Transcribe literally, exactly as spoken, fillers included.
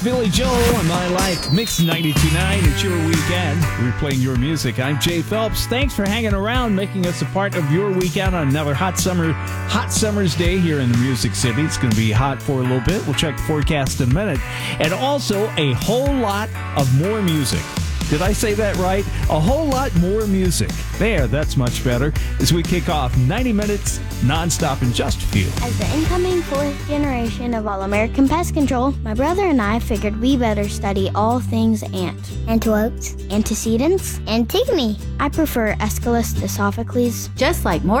Billy Joel and My Life, Mix ninety-two point nine. It's your weekend. We're playing your music. I'm Jay Phelps. Thanks for hanging around, making us a part of your weekend on another hot summer, hot summer's day here in the Music City. It's going to be hot for a little bit. We'll check the forecast in a minute. And also a whole lot of more music. Did I say that right? A whole lot more music. There, that's much better. As we kick off ninety minutes nonstop in just a few. As the incoming fourth generation of All-American Pest Control, my brother and I figured we better study all things ant. Antelopes, antecedents, Antigone. I prefer Aeschylus to Sophocles. Just like more